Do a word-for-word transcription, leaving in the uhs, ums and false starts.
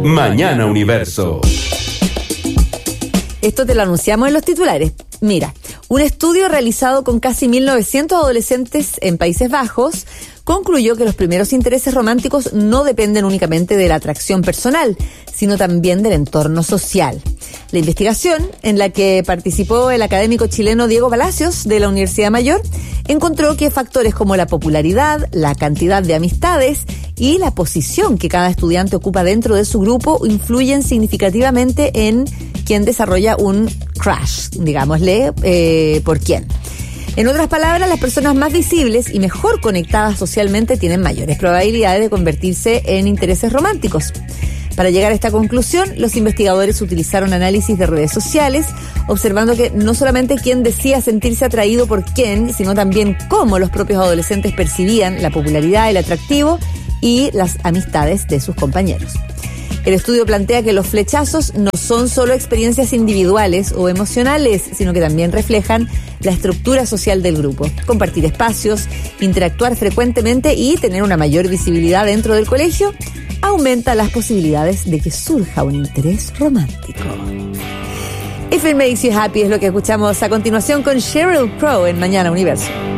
Mañana Universo. Esto te lo anunciamos en los titulares. Mira, un estudio realizado con casi mil novecientos adolescentes en Países Bajos concluyó que los primeros intereses románticos no dependen únicamente de la atracción personal, sino también del entorno social. La investigación, en la que participó el académico chileno Diego Palacios de la Universidad Mayor, encontró que factores como la popularidad, la cantidad de amistades y la posición que cada estudiante ocupa dentro de su grupo influyen significativamente en quién desarrolla un crush, digámosle, eh, por quién. En otras palabras, las personas más visibles y mejor conectadas socialmente tienen mayores probabilidades de convertirse en intereses románticos. Para llegar a esta conclusión, los investigadores utilizaron análisis de redes sociales, observando que no solamente quién decía sentirse atraído por quién, sino también cómo los propios adolescentes percibían la popularidad, el atractivo y las amistades de sus compañeros. El estudio plantea que los flechazos no son solo experiencias individuales o emocionales, sino que también reflejan la estructura social del grupo. Compartir espacios, interactuar frecuentemente y tener una mayor visibilidad dentro del colegio aumenta las posibilidades de que surja un interés romántico. If It Makes You Happy es lo que escuchamos a continuación con Sheryl Crow en Mañana Universo.